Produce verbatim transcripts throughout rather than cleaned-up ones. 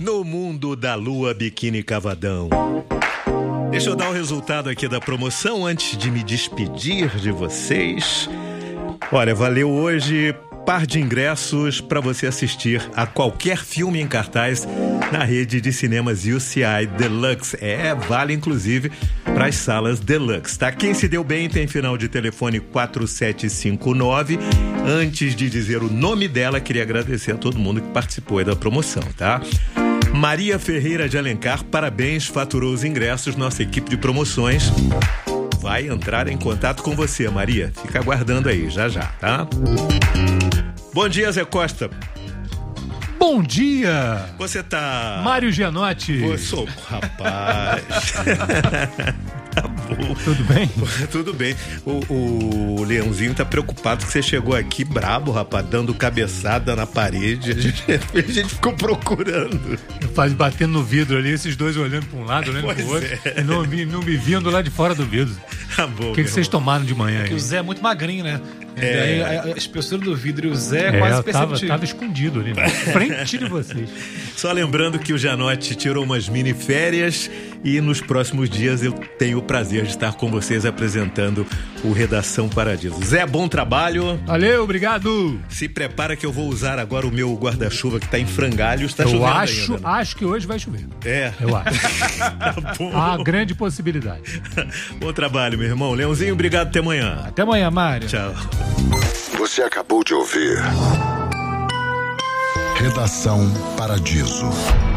no mundo da lua biquíni cavadão. Deixa eu dar o resultado aqui da promoção antes de me despedir de vocês. Olha, valeu hoje par de ingressos para você assistir a qualquer filme em cartaz na rede de cinemas U C I Deluxe. É, vale inclusive para as salas Deluxe, tá? Quem se deu bem tem final de telefone quatro sete cinco nove. Antes de dizer o nome dela, queria agradecer a todo mundo que participou aí da promoção, tá? Maria Ferreira de Alencar, parabéns, faturou os ingressos. Nossa equipe de promoções vai entrar em contato com você, Maria. Fica aguardando aí, já já, tá? Bom dia, Zé Costa. Bom dia! Você tá... Mário Gianotti. Eu sou... Rapaz... Tá bom. Tudo bem? Tudo bem. O, o Leãozinho tá preocupado que você chegou aqui brabo, rapaz, dando cabeçada na parede. A gente, a gente ficou procurando. Faz batendo no vidro ali, esses dois olhando para um lado, olhando pois pro outro. É. E não, não me vindo lá de fora do vidro. Tá bom. O que, que vocês tomaram de manhã aí? Porque o Zé é muito magrinho, né? É. E aí, a espessura do vidro e o Zé é, É, quase eu tava, perceptível. tava escondido ali, na frente de vocês. Só lembrando que o Gianotti tirou umas mini férias e nos próximos dias eu tenho o prazer de estar com vocês apresentando o Redação Paradiso. Zé, bom trabalho. Valeu, obrigado. Se prepara que eu vou usar agora o meu guarda-chuva que tá em frangalhos. Tá eu chovendo acho, ainda, né? acho que hoje vai chover. É. Eu acho. Tá bom. Há grande possibilidade. Bom trabalho, meu irmão. Leãozinho, obrigado. Até amanhã. Até amanhã, Mário. Tchau. Você acabou de ouvir Redação Paradiso.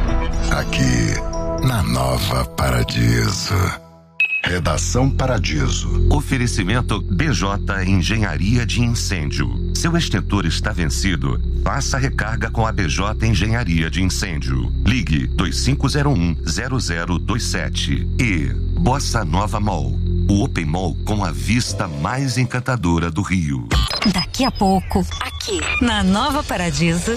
Aqui na Nova Paradiso. Redação Paradiso. Oferecimento B J Engenharia de Incêndio. Seu extintor está vencido? Faça recarga com a B J Engenharia de Incêndio. Ligue dois cinco zero um zero zero dois sete. E Bossa Nova Mall. O Open Mall com a vista mais encantadora do Rio. Daqui a pouco, aqui na Nova Paradiso.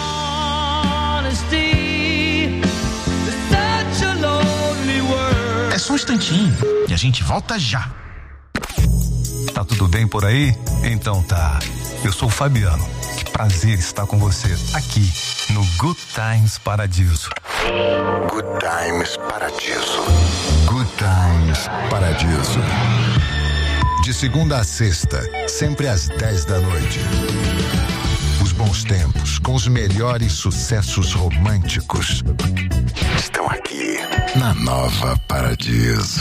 É só um instantinho e a gente volta já. Tá tudo bem por aí? Então tá. Eu sou o Fabiano. Que prazer estar com você aqui no Good Times Paradiso. Good Times Paradiso. Good Times Paradiso. De segunda a sexta, sempre às dez da noite. Os bons tempos, com os melhores sucessos românticos, estão aqui na Nova Paradiso.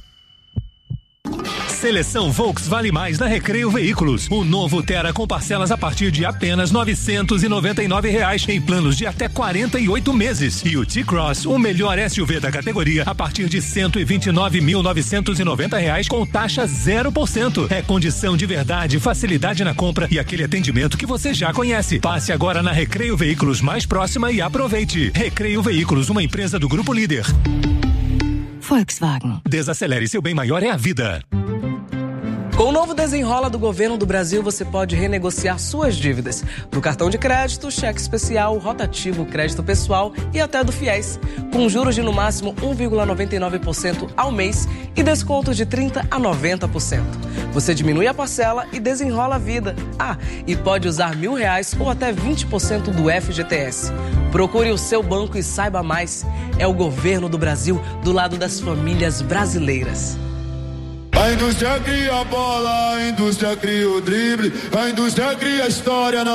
Seleção Volks Vale Mais na Recreio Veículos. O novo Tera com parcelas a partir de apenas novecentos e noventa e nove reais em planos de até quarenta e oito meses. E o T-Cross, o melhor S U V da categoria, a partir de cento e vinte e nove mil novecentos e noventa reais com taxa zero por cento. É condição de verdade, facilidade na compra e aquele atendimento que você já conhece. Passe agora na Recreio Veículos mais próxima e aproveite. Recreio Veículos, uma empresa do Grupo Líder. Volkswagen. Desacelere, seu bem maior é a vida. Com o novo Desenrola do Governo do Brasil, você pode renegociar suas dívidas do cartão de crédito, cheque especial, rotativo, crédito pessoal e até do FIES, com juros de no máximo um vírgula noventa e nove por cento ao mês e descontos de trinta por cento a noventa por cento. Você diminui a parcela e desenrola a vida. Ah, e pode usar mil reais ou até vinte por cento do F G T S. Procure o seu banco e saiba mais. É o Governo do Brasil do lado das famílias brasileiras. A indústria cria a bola, a indústria cria o drible, a indústria cria a história.